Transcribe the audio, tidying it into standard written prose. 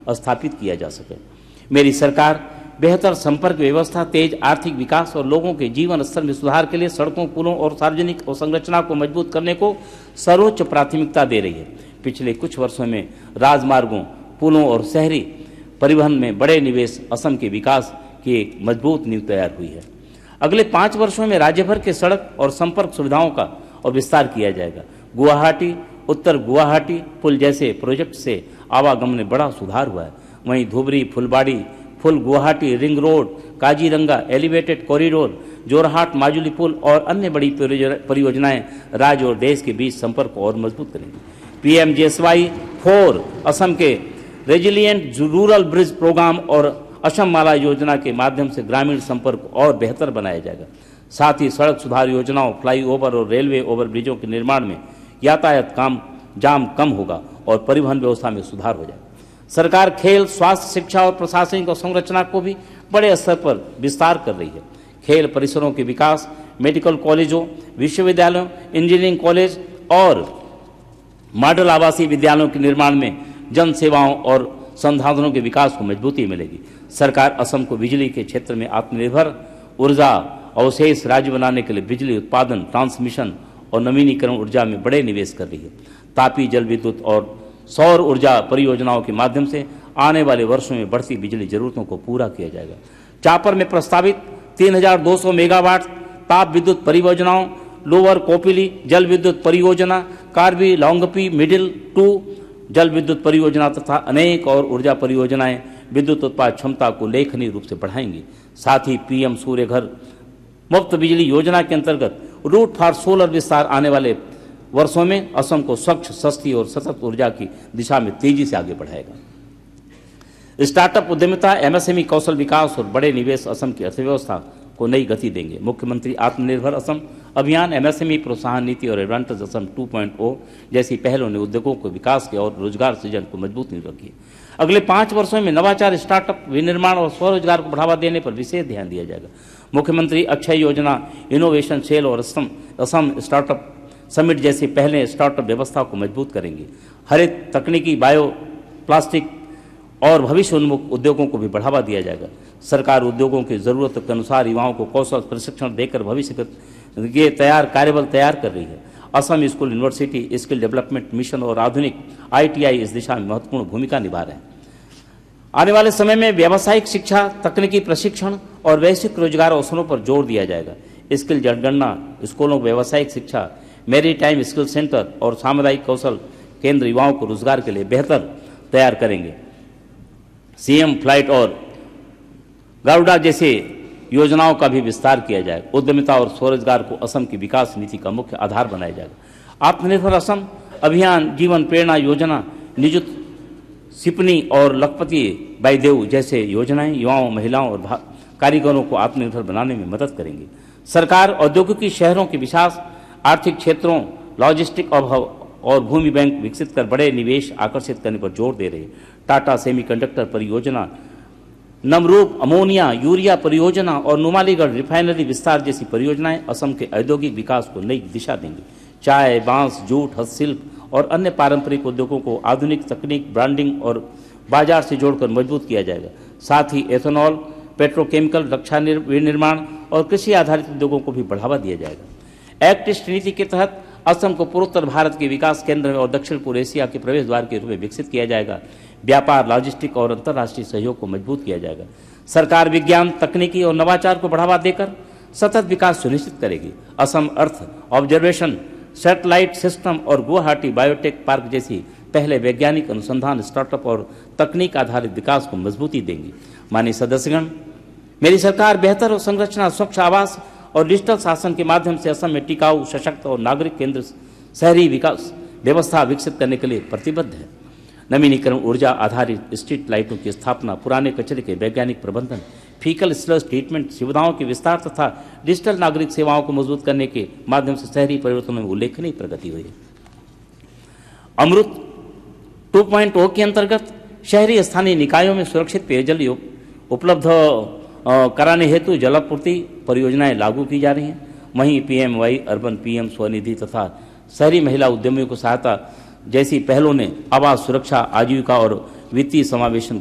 स्थापित किया जा सके। मेरी सरकार बेहतर संपर्क व्यवस्था, तेज आर्थिक विकास और लोगों के जीवन स्तर में सुधार के लिए सड़कों, पुलों और सार्वजनिक अवसंरचना को मजबूत करने को सर्वोच्च प्राथमिकता दे रही है। पिछले कुछ वर्षों में राजमार्गों, पुलों और शहरी परिवहन में बड़े निवेश असम के विकास की एक मजबूत नींव तैयार हुई है। अगले 5 वर्षों में राज्य भर के सड़क और संपर्क सुविधाओं का और विस्तार किया जाएगा। गुवाहाटी, उत्तर गुवाहाटी पुल जैसे प्रोजेक्ट से आवागमन में बड़ा सुधार हुआ है। वहीं धुबरी, फुलबाड़ी, full Guwahati ring road, Kaziranga elevated corridor, Jorhat Majuli पुल और अन्य बड़ी परियोजनाएं राज्य और देश के बीच संपर्क को और मजबूत करेंगी। PMGSY 4 असम के रेजिलिएंट रूरल ब्रिज प्रोग्राम और असम माला योजना के माध्यम से ग्रामीण संपर्क और बेहतर बनाया जाएगा। साथ ही सड़क सुधार योजनाओं, फ्लाईओवर और रेलवे ओवरब्रिजों के निर्माण में यातायात जाम कम होगा और परिवहन व्यवस्था में सुधार हो जाएगा। सरकार खेल, स्वास्थ्य, शिक्षा और प्रशासनिक अवसंरचना को भी बड़े स्तर पर विस्तार कर रही है। खेल परिसरों के विकास, मेडिकल कॉलेजों, विश्वविद्यालयों, इंजीनियरिंग कॉलेज और मॉडल आवासीय विद्यालयों के निर्माण में जन सेवाओं और संसाधनों के विकास को मजबूती मिलेगी। सरकार असम को बिजली के क्षेत्र में आत्मनिर्भर ऊर्जा अवशेष राज्य बनाने के लिए बिजली उत्पादन, ट्रांसमिशन और नवीनीकरण ऊर्जा में बड़े निवेश कर रही है। तापी जल विद्युत और सौर ऊर्जा परियोजनाओं के माध्यम से आने वाले वर्षों में बढ़ती बिजली जरूरतों को पूरा किया जाएगा। चापर में प्रस्तावित 3200 मेगावाट ताप विद्युत परियोजनाओं, लोअर कोपिली जल विद्युत परियोजना, कार्बी लॉन्गपी मिडिल 2 जल विद्युत परियोजना तथा अनेक और ऊर्जा परियोजनाएं विद्युत उत्पादन क्षमता को उल्लेखनीय रूप से बढ़ाएंगी। साथ ही PM सूर्य घर मुफ्त बिजली योजना के अंतर्गत रूट फॉर सोलर विस्तार आने वाले वर्षों में असम को स्वच्छ, सस्ती और सतत ऊर्जा की दिशा में तेजी से आगे बढ़ाएगा। स्टार्टअप उद्यमिता, MSME कौशल विकास और बड़े निवेश असम की अर्थव्यवस्था को नई गति देंगे। मुख्यमंत्री आत्मनिर्भर असम अभियान, MSME प्रोत्साहन नीति और एडवांटेज असम 2.0 जैसी पहलों ने उद्योगों को विकास के और रोजगार सृजन को मजबूत नींव रखी है। अगले 5 वर्षों में नवाचार, स्टार्टअप, विनिर्माण और स्वरोजगार को बढ़ावा देने पर विशेष ध्यान दिया जाएगा। मुख्यमंत्री अक्षय योजना, इनोवेशन सेल और असम स्टार्टअप समिट जैसी पहले स्टार्टअप व्यवस्था को मजबूत करेंगे। हरित तकनीकी, बायो प्लास्टिक और भविष्य उन्मुख उद्योगों को भी बढ़ावा दिया जाएगा। सरकार उद्योगों की जरूरत के अनुसार युवाओं को कौशल प्रशिक्षण देकर भविष्य के कार्यबल तैयार कर रही है। Assam school, university, skill development mission और आधुनिक ITI इस दिशा में महत्वपूर्ण भूमिका निभा रहे हैं। आने वाले समय में व्यावसायिक शिक्षा, तकनीकी प्रशिक्षण और वैश्विक रोजगार अवसरों पर जोर दिया जाएगा। स्किल जनगणना स्कूलों को व्यावसायिक शिक्षा, मैरीटाइम स्किल सेंटर और सामुदायिक कौशल केंद्र युवाओं को रोजगार के लिए बेहतर तैयार करेंगे। CM फ्लाइट और गारुडा जैसे योजनाओं का भी विस्तार किया जाएगा। उद्यमिता और स्वरोजगार को असम की विकास नीति का मुख्य आधार बनाया जाएगा। आत्मनिर्भर असम अभियान, जीवन प्रेरणा योजना, निजुत सिपनी और लखपति बाईदेव जैसे योजनाएं युवाओं, महिलाओं और कारीगरों को आत्मनिर्भर बनाने में मदद करेंगी। सरकार औद्योगिकी शहरों के विकास, आर्थिक क्षेत्रों, लॉजिस्टिक और भूमि बैंक विकसित कर बड़े निवेश आकर्षित करने पर जोर दे रही है। टाटा सेमीकंडक्टर परियोजना, नमरूप अमोनिया यूरिया परियोजना और नुमालीगढ़ रिफाइनरी विस्तार जैसी परियोजनाएं असम के औद्योगिक विकास को नई दिशा देंगी। चाय, बांस, जूट, हस्तशिल्प और अन्य पारंपरिक उद्योगों को आधुनिक तकनीक, ब्रांडिंग और बाजार से जोड़कर मजबूत किया जाएगा। साथ ही एथेनॉल, पेट्रोकेमिकल, रक्षा विनिर्माण और कृषि आधारित उद्योगों को भी बढ़ावा दिया जाएगा। एक्ट ईस्ट नीति के तहत असम को पूर्वोत्तर भारत के विकास केंद्र और दक्षिण पूर्व एशिया के प्रवेश द्वार के रूप में विकसित किया जाएगा। व्यापार, लॉजिस्टिक और अंतर्राष्ट्रीय सहयोग को मजबूत किया जाएगा। सरकार विज्ञान, तकनीकी और नवाचार को बढ़ावा देकर सतत विकास सुनिश्चित करेगी। Assam earth observation satellite system और गुवाहाटी बायोटेक पार्क जैसी पहले वैज्ञानिक अनुसंधान, स्टार्टअप और तकनीक आधारित विकास को मजबूती देंगी। माननीय सदस्यगण, मेरी सरकार बेहतर संरचना, स्वच्छ आवास और डिजिटल शासन के माध्यम से असम में टिकाऊ, सशक्त और नागरिक केंद्र शहरी विकास व्यवस्था विकसित करने के लिए प्रतिबद्ध है। नवीनीकरण ऊर्जा आधारित स्ट्रीट लाइटों की स्थापना, पुराने कचरे के वैज्ञानिक प्रबंधन, फीकल स्लज ट्रीटमेंट सुविधाओं के विस्तार तथा डिजिटल नागरिक सेवाओं को मजबूत करने के माध्यम से शहरी परिवर्तन में उल्लेखनीय प्रगति हुई है। अमृत 2.0 के अंतर्गत शहरी स्थानीय निकायों में सुरक्षित पेयजल उपलब्ध कराने हेतु जलापूर्ति परियोजनाएं लागू की जा रही हैं। वहीं PMY अर्बन, PM स्वनिधि तथा शहरी महिला उद्यमियों को सहायता जैसी पहलों ने आवास सुरक्षा, आजीविका और वित्तीय समावेशन